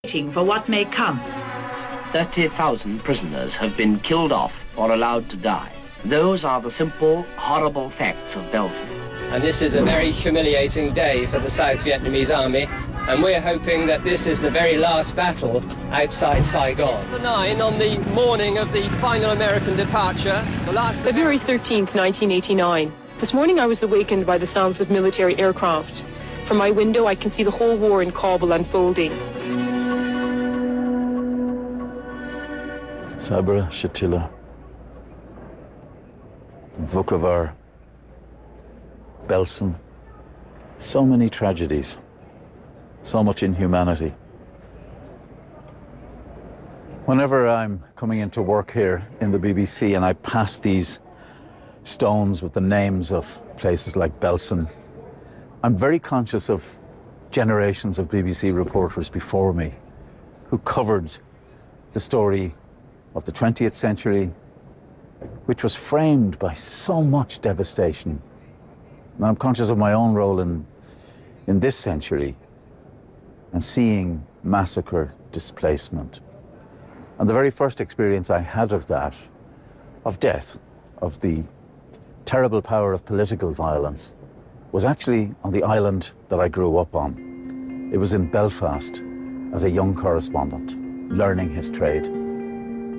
waiting for what may come. 30,000 prisoners have been killed off or allowed to die. Those are the simple, horrible facts of Belsen. And this is a very humiliating day for the South Vietnamese army, and we're hoping that this is the very last battle outside Saigon. It's the 9 on the morning of the final American departure. The last February 13th, 1989. This morning I was awakened by the sounds of military aircraft. From my window I can see the whole war in Kabul unfolding. Sabra, Shatila, Vukovar, Belsen. So many tragedies, so much inhumanity. Whenever I'm coming into work here in the BBC and I pass these stones with the names of places like Belsen, I'm very conscious of generations of BBC reporters before me who covered the story of the 20th century, which was framed by so much devastation. And I'm conscious of my own role in this century and seeing massacre, displacement. And the very first experience I had of that, of death, of the terrible power of political violence, was actually on the island that I grew up on. It was in Belfast as a young correspondent, learning his trade.